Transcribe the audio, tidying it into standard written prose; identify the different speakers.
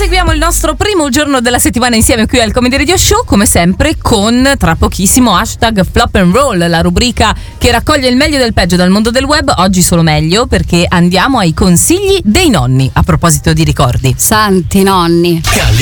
Speaker 1: Proseguiamo il nostro primo giorno della settimana insieme qui al Comedy Radio Show, come sempre con tra pochissimo hashtag Flop and Roll, la rubrica che raccoglie il meglio del peggio dal mondo del web. Oggi solo meglio, perché andiamo ai consigli dei nonni a proposito di ricordi.
Speaker 2: Santi nonni.